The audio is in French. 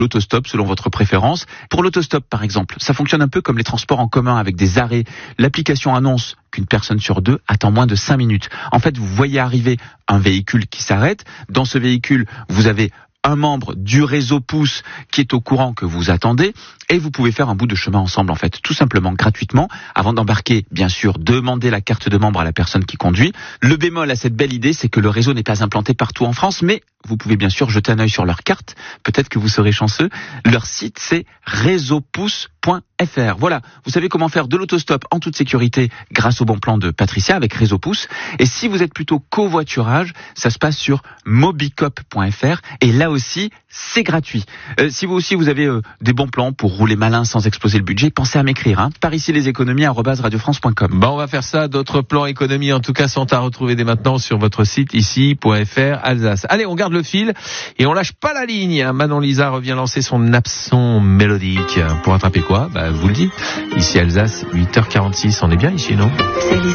l'autostop selon votre préférence. Pour l'autostop, par exemple, ça fonctionne un peu comme les transports en commun avec des arrêts. L'application annonce qu'une personne sur 2 attend moins de 5 minutes. En fait, vous voyez arriver un véhicule qui s'arrête. Dans ce véhicule, vous avez un membre du réseau Pouce qui est au courant que vous attendez et vous pouvez faire un bout de chemin ensemble, en fait, tout simplement, gratuitement. Avant d'embarquer, bien sûr, demandez la carte de membre à la personne qui conduit. Le bémol à cette belle idée, c'est que le réseau n'est pas implanté partout en France, mais vous pouvez bien sûr jeter un œil sur leur carte. Peut-être que vous serez chanceux. Leur site, c'est réseaupouce.fr. Voilà, vous savez comment faire de l'autostop en toute sécurité grâce au bon plan de Patricia avec Réseau Pouce. Et si vous êtes plutôt covoiturage, ça se passe sur mobicop.fr. Et là aussi, c'est gratuit. Si vous aussi, vous avez des bons plans pour rouler malin sans exploser le budget, pensez à m'écrire. Par ici les économies @radiofrance.com. On va faire ça. D'autres plans économies, en tout cas, sont à retrouver dès maintenant sur votre site ici.fr Alsace. Allez, on garde le fil et on lâche pas la ligne. Manon Lisa revient lancer son abson mélodique. Pour attraper quoi? Vous le dites. Ici Alsace, 8h46. On est bien ici, non?